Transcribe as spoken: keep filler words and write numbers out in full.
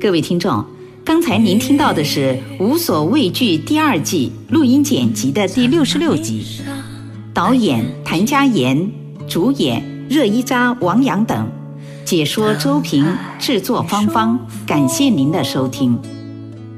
各位听众，刚才您听到的是《无所畏惧》第二季录音剪辑的第六十六集，导演谭家妍，主演热依扎、王阳等，解说周平，制作芳芳。感谢您的收听。